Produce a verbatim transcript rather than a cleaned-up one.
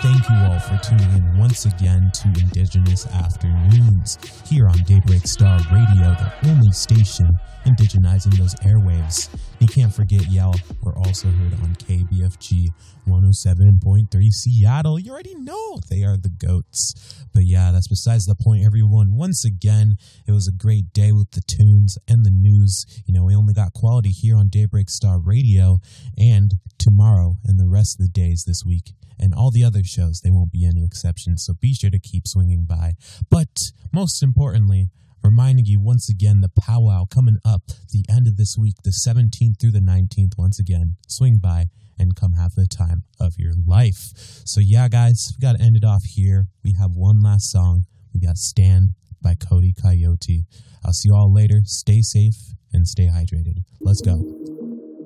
thank you all for tuning in once again to Indigenous Afternoons here on Daybreak Star Radio, the only station indigenizing those airwaves. You can't forget, y'all, we're also heard on K B F G one oh seven point three Seattle. You already know they are the goats. But yeah, that's besides the point, everyone. Once again, it was a great day with the tunes and the news. You know, we only got quality here on Daybreak Star Radio, and tomorrow and the rest of the days this week and all the other shows, they won't be any exceptions. So be sure to keep swinging by. But most importantly, reminding you once again, the powwow coming up the end of this week, the seventeenth through the nineteenth. Once again, swing by and come have the time of your life. So yeah, guys, we got to end it off here. We have one last song. We got Stand by Cody Coyote. I'll see you all later. Stay safe and stay hydrated. Let's go.